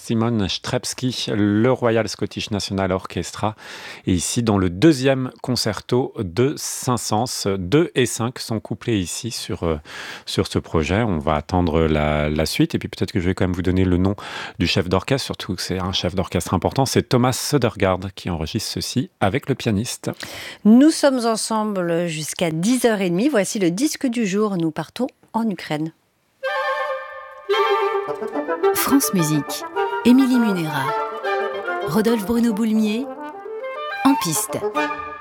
Simon Strebsky, le Royal Scottish National Orchestra. Et ici, dans le deuxième concerto de Saint-Saëns, 2 et 5 sont couplés ici sur ce projet. On va attendre la suite. Et puis peut-être que je vais quand même vous donner le nom du chef d'orchestre, surtout que c'est un chef d'orchestre important. C'est Thomas Södergaard qui enregistre ceci avec le pianiste. Nous sommes ensemble jusqu'à 10h30. Voici le disque du jour. Nous partons en Ukraine. France Musique, Émilie Munera, Rodolphe Bruno Boulmier, en piste.